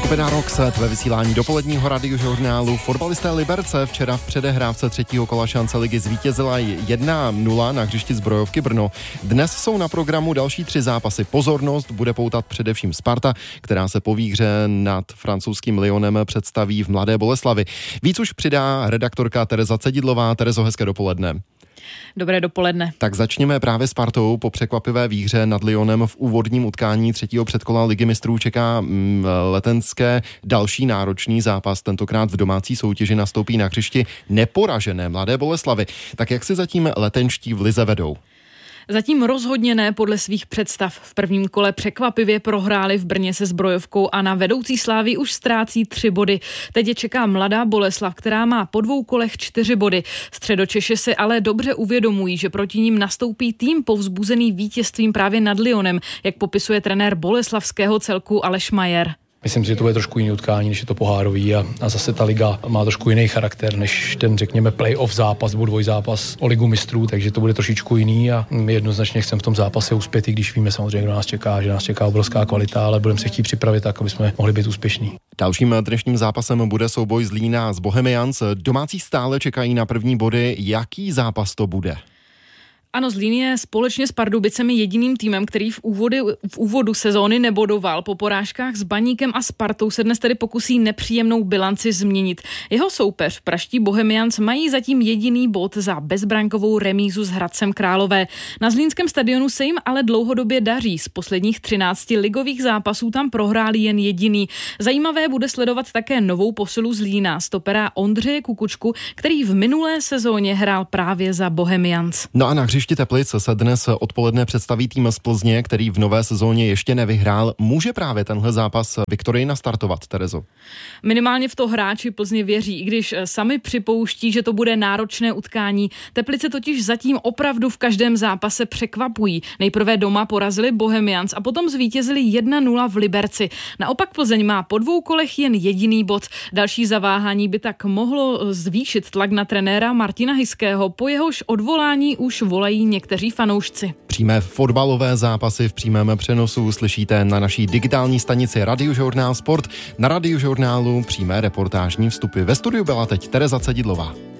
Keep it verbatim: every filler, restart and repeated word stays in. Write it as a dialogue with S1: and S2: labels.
S1: Skupina Roxette ve vysílání dopoledního radiožurnálu. Fotbalisté Liberce včera v předehrávce třetího kola šance ligy zvítězila jedna nula na hřišti Zbrojovky Brno. Dnes jsou na programu další tři zápasy. Pozornost bude poutat především Sparta, která se po výhře nad francouzským Lyonem představí v Mladé Boleslavi. Víc už přidá redaktorka Tereza Cedidlová. Terezo, hezké dopoledne.
S2: Dobré dopoledne.
S1: Tak začněme právě Spartou. Po překvapivé výhře nad Lyonem v úvodním utkání třetího předkola Ligy mistrů čeká mm, letenské další náročný zápas. Tentokrát v domácí soutěži nastoupí na hřišti neporažené Mladé Boleslavy. Tak jak si zatím letenští v lize vedou?
S2: Zatím rozhodně ne podle svých představ. V prvním kole překvapivě prohráli v Brně se Zbrojovkou a na vedoucí Slávy už ztrácí tři body. Teď je čeká Mladá Boleslav, která má po dvou kolech čtyři body. Středočeši si ale dobře uvědomují, že proti ním nastoupí tým povzbuzený vítězstvím právě nad Lyonem, jak popisuje trenér boleslavského celku Aleš Majer.
S3: Myslím si, že to bude trošku jiný utkání, než je to pohárový a, a zase ta liga má trošku jiný charakter, než ten, řekněme, play-off zápas nebo dvojzápas o Ligu mistrů, takže to bude trošičku jiný a my jednoznačně chceme v tom zápase uspět, i když víme samozřejmě, kdo nás čeká, že nás čeká obrovská kvalita, ale budeme se chtít připravit tak, aby jsme mohli být úspěšní.
S1: Dalším dnešním zápasem bude souboj Zlína s Bohemians. Domácí stále čekají na první body. Jaký zápas to bude?
S2: Ano, Zlín je společně s Pardubicemi jediným týmem, který v úvodu, v úvodu sezóny nebodoval. Po porážkách s Baníkem a Spartou se dnes tedy pokusí nepříjemnou bilanci změnit. Jeho soupeř, praští Bohemians, mají zatím jediný bod za bezbrankovou remízu s Hradcem Králové. Na zlínském stadionu se jim ale dlouhodobě daří. Z posledních třinácti ligových zápasů tam prohráli jen jediný. Zajímavé bude sledovat také novou posilu Zlína, stopera Ondřeje Kukučku, který v minulé sezóně hrál právě za Bohemians.
S1: No a na hřišti Teplic se dnes odpoledne představí tým z Plzně, který v nové sezóně ještě nevyhrál. Může právě tenhle zápas Viktorii nastartovat, Terezo?
S2: Minimálně v to hráči Plzně věří, i když sami připouští, že to bude náročné utkání. Teplice totiž zatím opravdu v každém zápase překvapují. Nejprve doma porazili Bohemians a potom zvítězili jedna nula v Liberci. Naopak Plzeň má po dvou kolech jen jediný bod. Další zaváhání by tak mohlo zvýšit tlak na trenéra Martina Hyského, po jehož odvolání už volají někteří fanoušci.
S1: Přímé fotbalové zápasy v přímém přenosu slyšíte na naší digitální stanici Radiožurnál Sport. Na Radiožurnálu přímé reportážní vstupy. Ve studiu byla teď Tereza Cedidlová.